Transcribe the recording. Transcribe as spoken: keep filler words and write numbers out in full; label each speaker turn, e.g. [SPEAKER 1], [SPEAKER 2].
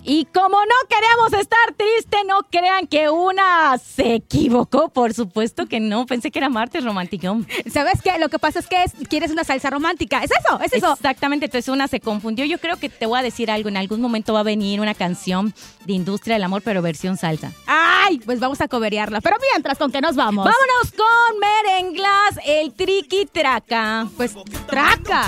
[SPEAKER 1] Y como no queríamos estar triste, no crean que una se equivocó. Por supuesto que no, pensé que era martes romántico.
[SPEAKER 2] ¿Sabes qué? Lo que pasa es que es, quieres una salsa romántica. ¿Es eso? ¿Es eso?
[SPEAKER 1] Exactamente, entonces una se confundió. Yo creo que te voy a decir algo. En algún momento va a venir una canción de Industria del Amor, pero versión salsa.
[SPEAKER 2] ¡Ay! Pues vamos a coberearla. Pero mientras, ¿con qué nos vamos?
[SPEAKER 1] Vámonos con Merenglas, el triqui traca.
[SPEAKER 2] Pues, traca.